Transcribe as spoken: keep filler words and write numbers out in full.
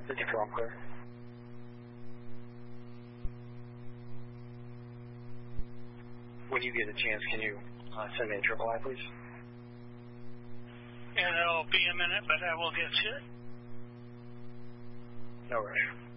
fifty-four, I'm clear. When you get a chance, can you uh, send me a triple I, please? Yeah, that'll be a minute, but I will get to it. No rush.